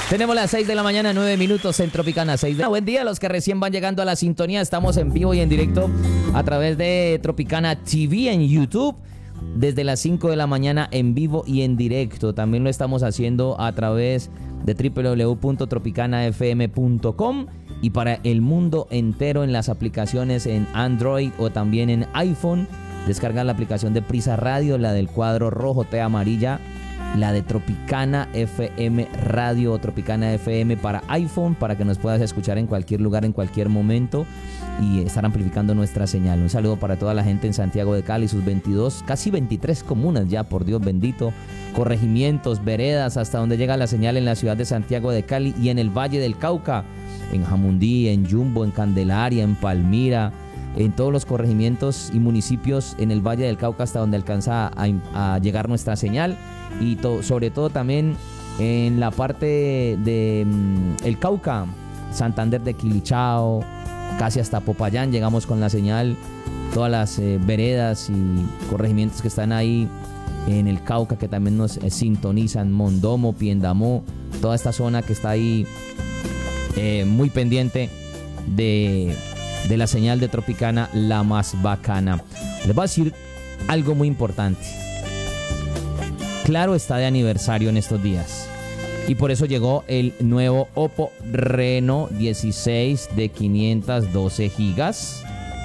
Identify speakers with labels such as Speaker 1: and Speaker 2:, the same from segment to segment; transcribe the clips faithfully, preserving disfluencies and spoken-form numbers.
Speaker 1: Tenemos las seis de la mañana, nueve minutos en Tropicana seis. Buen día a los que recién van llegando a la sintonía. Estamos en vivo y en directo a través de Tropicana T V en YouTube. Desde las cinco de la mañana en vivo y en directo. También lo estamos haciendo a través de doble u doble u doble u punto tropicana f m punto com y para el mundo entero en las aplicaciones en Android o también en iPhone. Descarga la aplicación de Prisa Radio, la del cuadro rojo, T amarilla, la de Tropicana F M Radio o Tropicana F M para iPhone, para que nos puedas escuchar en cualquier lugar, en cualquier momento y estar amplificando nuestra señal. Un saludo para toda la gente en Santiago de Cali, sus veintidós, casi veintitrés comunas ya, por Dios bendito, corregimientos, veredas, hasta donde llega la señal en la ciudad de Santiago de Cali y en el Valle del Cauca, en Jamundí, en Yumbo, en Candelaria, en Palmira, en todos los corregimientos y municipios en el Valle del Cauca hasta donde alcanza a, a llegar nuestra señal y to, sobre todo también en la parte de, de um, el Cauca, Santander de Quilichao, casi hasta Popayán llegamos con la señal, todas las eh, veredas y corregimientos que están ahí en el Cauca que también nos eh, sintonizan, Mondomo, Piendamó, toda esta zona que está ahí eh, muy pendiente de... de la señal de Tropicana, la más bacana. Les voy a decir algo muy importante. Claro está de aniversario en estos días y por eso llegó el nuevo Oppo Reno dieciséis de quinientos doce gigas.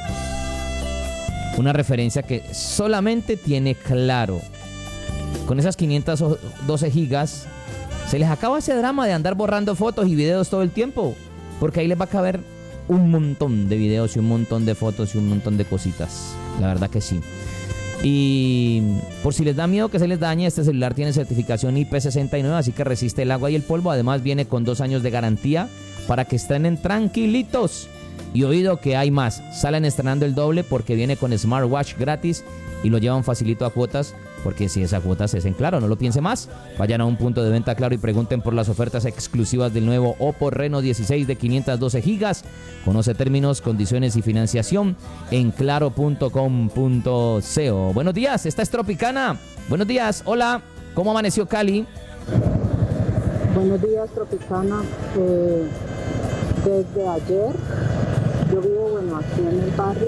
Speaker 1: Una referencia que solamente tiene Claro. Con esas quinientos doce gigas se les acaba ese drama de andar borrando fotos y videos todo el tiempo, porque ahí les va a caber un montón de videos y un montón de fotos y un montón de cositas. La verdad que sí. Y por si les da miedo que se les dañe, este celular tiene certificación I P sesenta y nueve, así que resiste el agua y el polvo. Además viene con dos años de garantía para que estén tranquilitos. Y oído que hay más. Salen estrenando el doble porque viene con smartwatch gratis y lo llevan facilito a cuotas, porque si esa cuota es en Claro, no lo piense más. Vayan a un punto de venta Claro y pregunten por las ofertas exclusivas del nuevo Oppo Reno dieciséis de quinientos doce gigas. Conoce términos, condiciones y financiación en claro punto com punto co. Buenos días, esta es Tropicana. Buenos días, hola, ¿cómo amaneció Cali?
Speaker 2: Buenos días, Tropicana. Eh, desde ayer, yo vivo, bueno, aquí en el barrio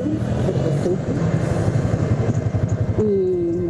Speaker 2: de y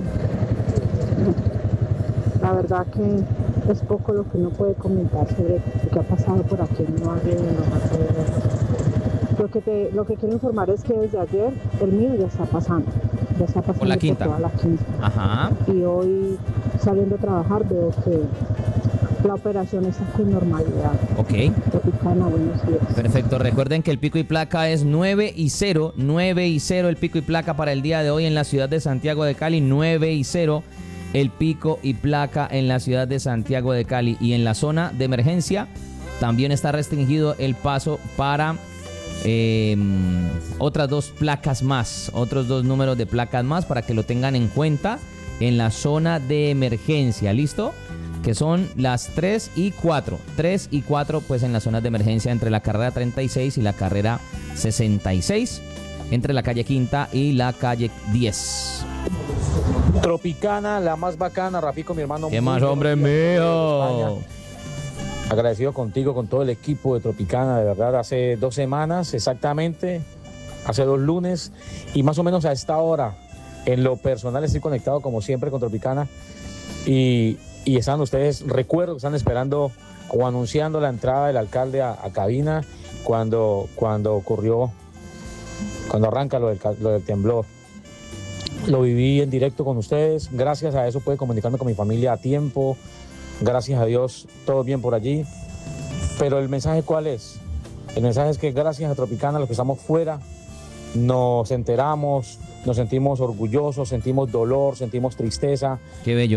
Speaker 2: la verdad que es poco lo que uno puede comentar sobre lo que ha pasado por aquí en el barrio de los alrededores. Lo que, te, lo que quiero informar es que desde ayer el mío ya está pasando, ya está pasando
Speaker 1: por la quinta.
Speaker 2: Por toda la quinta.
Speaker 1: Ajá.
Speaker 2: Y hoy saliendo a trabajar veo que la operación está con normalidad.
Speaker 1: Ok.
Speaker 2: Tropicana, buenos días.
Speaker 1: Perfecto. Recuerden que el pico y placa es nueve y cero. nueve y cero el pico y placa para el día de hoy en la ciudad de Santiago de Cali. nueve y cero el pico y placa en la ciudad de Santiago de Cali. Y en la zona de emergencia también está restringido el paso para eh, otras dos placas más. Otros dos números de placas más para que lo tengan en cuenta en la zona de emergencia. ¿Listo? Que son las tres y cuatro. tres y cuatro pues en las zonas de emergencia entre la carrera treinta y seis y la carrera sesenta y seis. Entre la calle Quinta y la calle diez.
Speaker 3: Tropicana, la más bacana, Rafico, mi hermano.
Speaker 1: ¿Qué más, hombre mío?
Speaker 3: Agradecido contigo, con todo el equipo de Tropicana, de verdad, hace dos semanas exactamente, hace dos lunes, y más o menos a esta hora, en lo personal estoy conectado como siempre con Tropicana, y, y están ustedes, recuerdo que están esperando o anunciando la entrada del alcalde a, a cabina cuando, cuando ocurrió, cuando arranca lo del, lo del temblor. Lo viví en directo con ustedes, gracias a eso pude comunicarme con mi familia a tiempo, gracias a Dios todo bien por allí, pero el mensaje ¿cuál es? El mensaje es que gracias a Tropicana, los que estamos fuera, nos enteramos, nos sentimos orgullosos, sentimos dolor, sentimos tristeza.
Speaker 1: Qué bello.